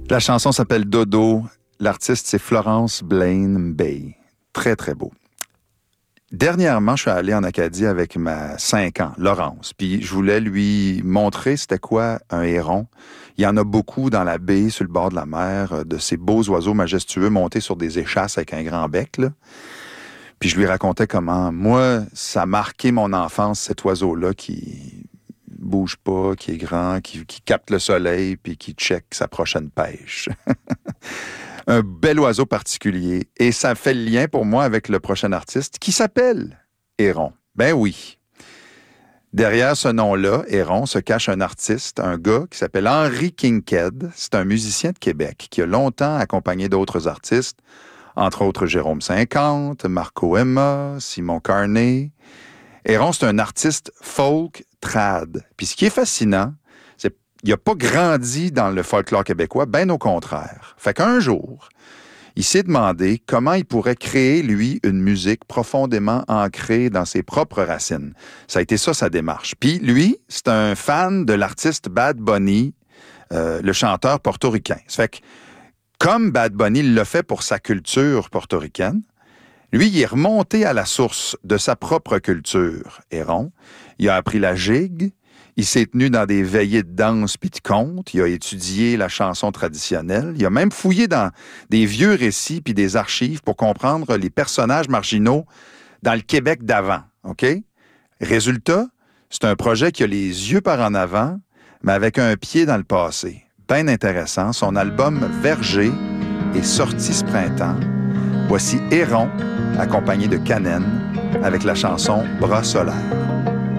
La chanson s'appelle Dodo. L'artiste, c'est Florence Blaine Bay. Très, très beau. Dernièrement, je suis allé en Acadie avec ma 5 ans, Laurence. Puis je voulais lui montrer c'était quoi un héron. Il y en a beaucoup dans la baie, sur le bord de la mer, de ces beaux oiseaux majestueux montés sur des échasses avec un grand bec, là. Puis je lui racontais comment, moi, ça a marqué mon enfance, cet oiseau-là qui bouge pas, qui est grand, qui capte le soleil, puis qui check sa prochaine pêche. Un bel oiseau particulier. Et ça fait le lien pour moi avec le prochain artiste qui s'appelle Héron. Ben oui. Derrière ce nom-là, Héron, se cache un artiste, un gars qui s'appelle Henry Kinkade. C'est un musicien de Québec qui a longtemps accompagné d'autres artistes, entre autres Jérôme 50, Marco Emma, Simon Carnet. Héron, c'est un artiste folk trad. Puis ce qui est fascinant, c'est qu'il n'a pas grandi dans le folklore québécois, bien au contraire. Fait qu'un jour, il s'est demandé comment il pourrait créer, lui, une musique profondément ancrée dans ses propres racines. Ça a été ça, sa démarche. Puis lui, c'est un fan de l'artiste Bad Bunny, le chanteur portoricain. Ça fait que, comme Bad Bunny l'a fait pour sa culture portoricaine, lui, il est remonté à la source de sa propre culture, Héron. Il a appris la gigue, il s'est tenu dans des veillées de danse puis de contes, il a étudié la chanson traditionnelle, il a même fouillé dans des vieux récits puis des archives pour comprendre les personnages marginaux dans le Québec d'avant, OK? Résultat, c'est un projet qui a les yeux par en avant, mais avec un pied dans le passé. Bien intéressant, son album Verger est sorti ce printemps. Voici Héron, accompagné de Canen, avec la chanson Bras solaires.